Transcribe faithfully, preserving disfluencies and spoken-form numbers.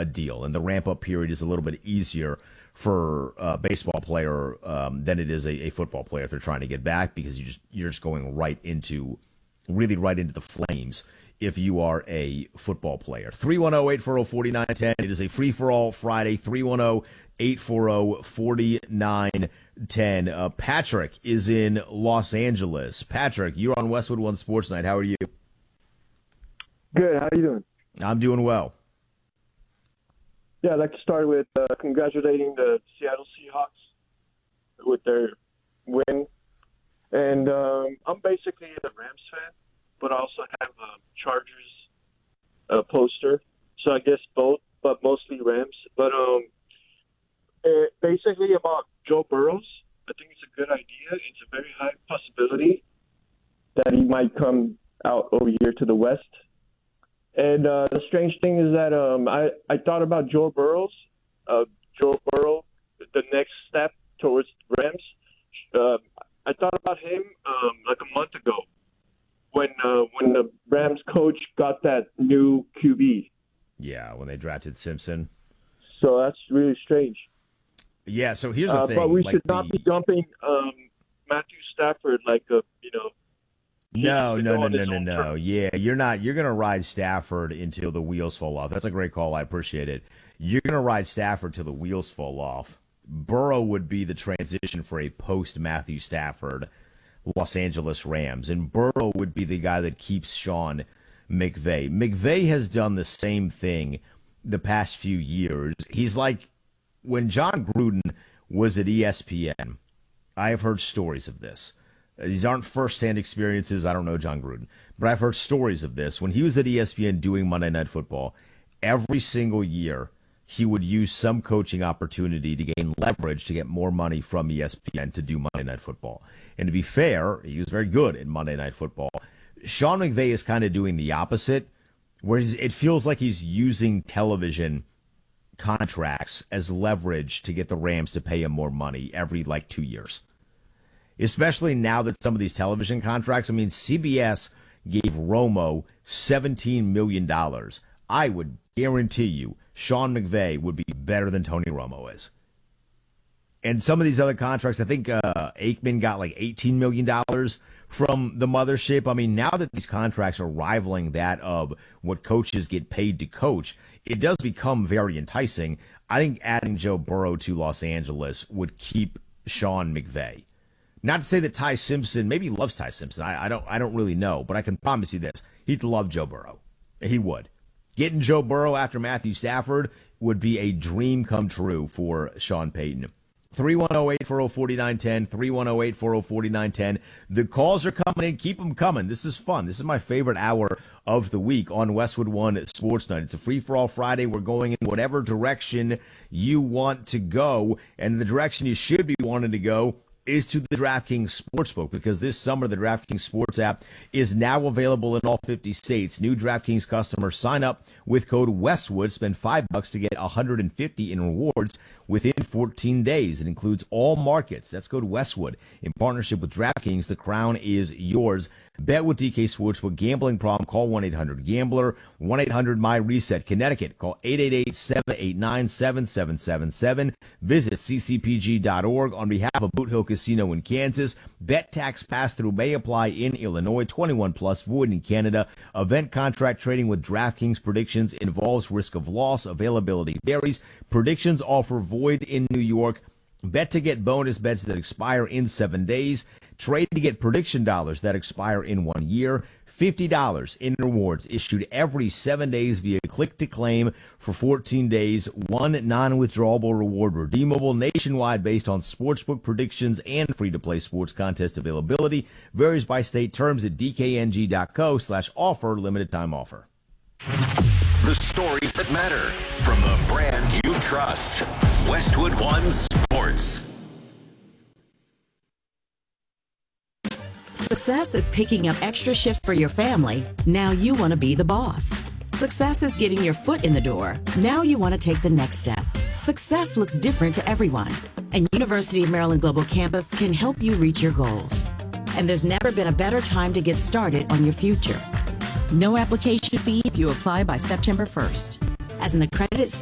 a deal, and the ramp-up period is a little bit easier for a baseball player um, than it is a, a football player if they're trying to get back, because you just you're just going right into really right into the flames if you are a football player. three one zero, eight four zero, four nine one zero. It is a free-for-all Friday. three one zero, eight four zero, four nine one zero. Uh, Patrick is in Los Angeles. Patrick, you're on Westwood One Sports Night. How are you? Good. How are you doing? I'm doing well. Yeah, I'd like to start with uh, congratulating the Seattle Seahawks with their win. And um, I'm basically a Rams fan, but I also have a Chargers uh, poster. So I guess both, but mostly Rams. But um, it, basically about Joe Burrows, I think it's a good idea. It's a very high possibility that he might come out over here to the West. And uh, the strange thing is that um, I, I thought about Joe Burrows, uh, Joe Burrow, the next step towards Rams. Uh, I thought about him um, like a month ago when uh, when the Rams coach got that new Q B. Yeah, when they drafted Simpson. So that's really strange. Yeah, so here's the uh, thing. But we like should not the... be dumping um, Matthew Stafford like a, you know, No, no, no, no, no, no. Yeah, you're not. You're going to ride Stafford until the wheels fall off. That's a great call. I appreciate it. You're going to ride Stafford till the wheels fall off. Burrow would be the transition for a post-Matthew Stafford Los Angeles Rams, and Burrow would be the guy that keeps Sean McVay. McVay has done the same thing the past few years. He's like when John Gruden was at E S P N. I have heard stories of this. These aren't first-hand experiences. I don't know John Gruden. But I've heard stories of this. When he was at E S P N doing Monday Night Football, every single year he would use some coaching opportunity to gain leverage to get more money from E S P N to do Monday Night Football. And to be fair, he was very good in Monday Night Football. Sean McVay is kind of doing the opposite, where he's, it feels like he's using television contracts as leverage to get the Rams to pay him more money every, like, two years. Especially now that some of these television contracts, I mean, C B S gave Romo seventeen million dollars. I would guarantee you Sean McVay would be better than Tony Romo is. And some of these other contracts, I think uh, Aikman got like eighteen million dollars from the mothership. I mean, now that these contracts are rivaling that of what coaches get paid to coach, it does become very enticing. I think adding Joe Burrow to Los Angeles would keep Sean McVay. Not to say that Ty Simpson, maybe he loves Ty Simpson. I, I don't I don't really know, but I can promise you this. He'd love Joe Burrow. He would. Getting Joe Burrow after Matthew Stafford would be a dream come true for Sean Payton. three one zero, eight four zero, four nine one zero, three one zero, eight four zero, four nine one zero. The calls are coming in. Keep them coming. This is fun. This is my favorite hour of the week on Westwood One Sports Night. It's a free-for-all Friday. We're going in whatever direction you want to go, and the direction you should be wanting to go is to the DraftKings Sportsbook, because this summer the DraftKings Sports app is now available in all fifty states. New DraftKings customers sign up with code Westwood, spend five bucks to get one hundred fifty in rewards within fourteen days. It includes all markets. That's code Westwood. In partnership with DraftKings, the crown is yours. Bet with D K Sportsbook. Gambling problem? Call one eight hundred gambler. one eight hundred my reset. Connecticut. Call eight eight eight, seven eight nine, seven seven seven seven. Visit c c p g dot org on behalf of Boot Hill Casino in Kansas. Bet tax pass-through may apply in Illinois. twenty-one plus, void in Canada. Event contract trading with DraftKings predictions involves risk of loss. Availability varies. Predictions offer void in New York. Bet to get bonus bets that expire in seven days. Trade to get prediction dollars that expire in one year. fifty dollars in rewards issued every seven days via click to claim for fourteen days. One non-withdrawable reward redeemable nationwide based on sportsbook predictions and free-to-play sports contest availability. Varies by state. Terms at dkng.co slash offer. Limited time offer. The stories that matter from the brand you trust. Westwood One Sports. Success is picking up extra shifts for your family. Now you want to be the boss. Success is getting your foot in the door. Now you want to take the next step. Success looks different to everyone, and University of Maryland Global Campus can help you reach your goals. And there's never been a better time to get started on your future. No application fee if you apply by September first. As an accredited